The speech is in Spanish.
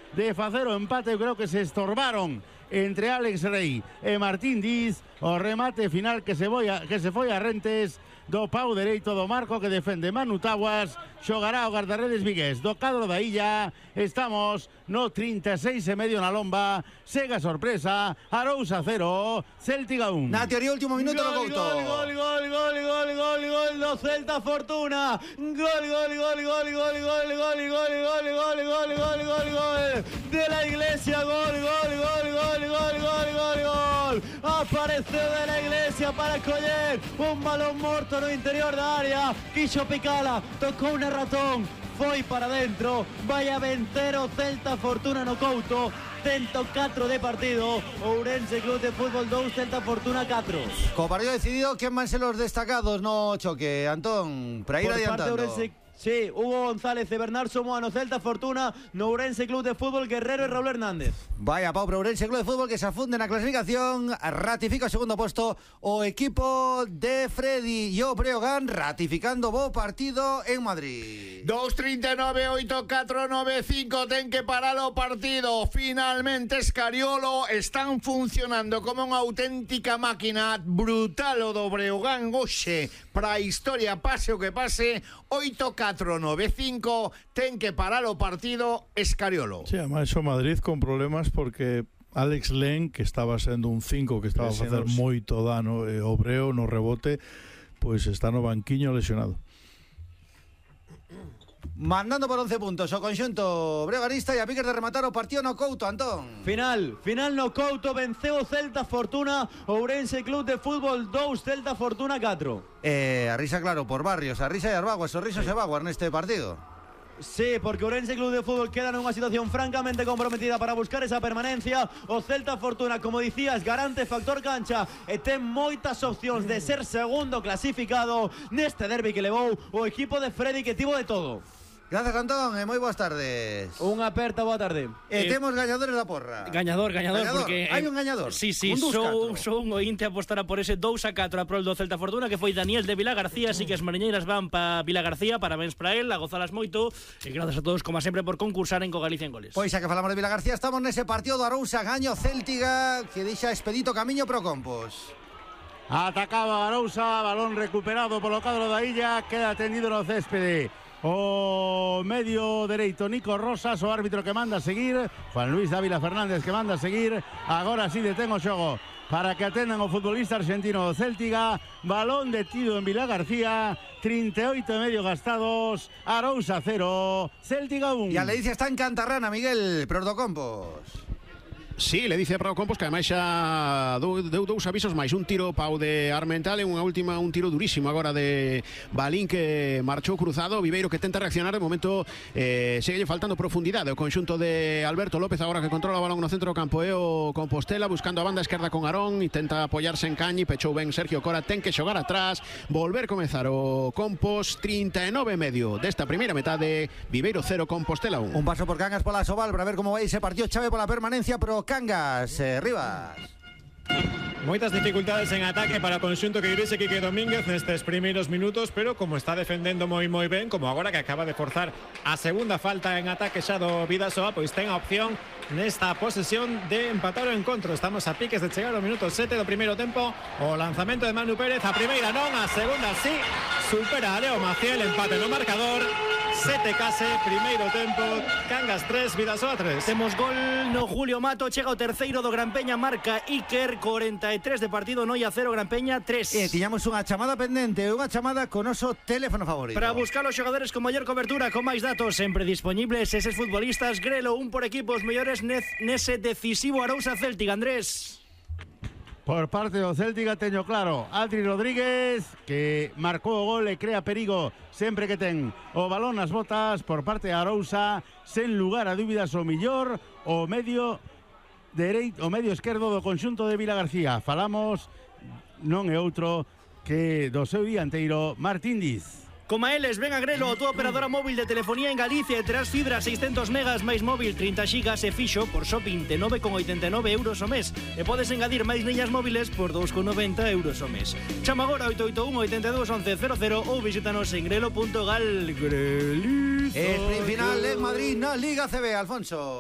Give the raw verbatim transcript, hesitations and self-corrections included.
de facer o empate. Eu creo que se estorbaron entre Alex Rey e Martín Diz, o remate final que se, foi a, que se foi a Rentes do pau dereito do Marco, que defende Manu Taguas. Xogará o guardarredes vigués do cadro da illa. Estamos no trinta e seis e medio na lomba. Sega sorpresa, Arousa cero, Celtic un. Na teoría último minuto no Couto. Gol, gol, gol, gol, gol, gol, gol do Celta Fortuna. Gol, gol, gol, gol, gol, gol, gol, gol, gol, gol, gol, gol, gol, gol de la Iglesia. Gol, gol, gol, gol, gol, gol, gol, gol. Apareceu de la Iglesia para coller un balón morto no interior da área. Quixo picala, tocou un ratón, foi para dentro. Vai a vencer o Celta Fortuna no Couto. ciento catro de partido. Ourense Club de Fútbol dos, Celta Fortuna catro. Co partido decidido, ¿quién van a ser los destacados no choque? Antón, para ir Por adiantando. parte de Ourense, sí, Hugo González e Bernard Somoano, Celta Fortuna, no Ourense Club de Fútbol, Guerrero e Raúl Hernández. Vaya pau para Ourense Club de Fútbol, que se afunde na clasificación. Ratifica o segundo posto o equipo de Freddy e o Breogán, ratificando bo partido en Madrid. dos treinta y nueve, ocho cuatro nueve cinco, ten que parar o partido. Finalmente Escariolo están funcionando como unha auténtica máquina. Brutal o do Breogán hoxe, para a historia, pase o que pase. Oito catro nove cinco, ten que parar o partido Escariolo. Sí, además o Madrid con problemas porque Alex Len, que estaba sendo un cinco, que estaba a facer moito dano, e o Breo no rebote, pois está no banquiño lesionado. Mandando por once puntos o conxunto breoganista e a piques de rematar o partido no Couto, Antón. Final, final no Couto, venceu o Celta Fortuna, Ourense Club de Fútbol dos, Celta Fortuna catro. Eh, a risa claro por Barrios, a risa e Arbaguas, o riso se Baguas neste partido. Sí, porque Ourense Club de Fútbol queda en unha situación francamente comprometida para buscar esa permanencia. O Celta Fortuna, como dicías, garante factor cancha e ten moitas opcións de ser segundo clasificado neste derbi que levou o equipo de Freddy, que tivo de todo. Gracias, Antón, e moi boas tardes. Unha aperta, boa tarde. E eh, temos gañadores da porra. Gañador, gañador, gañador. porque hai un gañador. Sí, sí, son son un ointe apostará por ese dous a catro a prol do Celta Fortuna, que foi Daniel de Vila García, así que as mariñeiras van pa Vila García, parabéns para él, a gozalas moito, e gracias a todos como sempre por concursar en Co Galicia en Goles. Pois xa que falamos de Vila García, estamos nese partido do Arousa gaño Céltiga, que deixa expedito camiño pro Compos. Atacaba Arousa, balón recuperado polo cadro da illa, queda tendido no céspede o medio dereito Nico Rosas, o árbitro que manda a seguir, Juan Luis Dávila Fernández, que manda a seguir. Agora sí detén o xogo para que atendan o futbolista argentino Céltiga. Balón detido en Vila García, trinta e oito e medio gastados. Arousa cero, Céltiga un. E a Ledicia está en Cantarrana, Miguel, pero do Compos. Sí, le dice a Prado Compos que ademais xa deu, deu dous avisos máis, un tiro pau de Armental e unha última, un tiro durísimo agora de Balín, que marchou cruzado. Viveiro que tenta reaccionar, de momento eh, segue faltando profundidade o conxunto de Alberto López, agora que controla o balón no centro do campo, e o Compostela buscando a banda esquerda con Arón, intenta apoiarse en Cañi, pechou ben Sergio Cora, ten que xogar atrás, volver comezar o Compos. Trinta e nove e medio desta primeira metade, Viveiro cero, Compostela un. Un paso por Cangas pola Sobal para ver como vai ese partido chave pola permanencia pro Cangas, eh, Rivas. Moitas dificultades en ataque para o conxunto que dirige Quique Domínguez nestes primeiros minutos, pero como está defendendo moi moi ben, como agora que acaba de forzar a segunda falta en ataque xa do Vidasoa, pois ten a opción nesta posesión de empatar o encontro. Estamos a piques de chegar ao minuto sete do primeiro tempo. O lanzamento de Manu Pérez, a primeira non, a segunda sí, supera a Leo Maciel, empate no marcador. Sete case, primeiro tempo, Cangas tres, Vidasoa tres. Temos gol no Julio Mato, chega o terceiro do Gran Peña, marca Iker, cuarenta e tres de partido, Noia cero, Gran Peña tres. E tiñamos unha chamada pendente, unha chamada con noso teléfono favorito. Para buscar os xogadores con maior cobertura, con máis datos sempre disponibles, eses futbolistas, Grelo, un por equipo, os mellores nese decisivo Arousa Céltiga. Andrés. Por parte do Céltiga teño claro, Adri Rodríguez, que marcou o gol e crea perigo sempre que ten o balón nas botas. Por parte de Arousa, sen lugar a dúbidas, o millor o medio dereito, o medio esquerdo do conxunto de Vila García. Falamos non é outro que do seu dianteiro Martín Diz. Como a eles, ven a Grelo, a túa operadora móvil de telefonía en Galicia, e terás fibra seiscentos megas máis móvil trinta xigas e fixo por só vinte e nove con oitenta e nove euros o mes, e podes engadir máis liñas móviles por dous con noventa euros o mes. Chama agora oito oito un, oito dous, once cero cero ou visítanos en grelo punto gal. Grelizo. Sprint final en Madrid na Liga C B, Alfonso.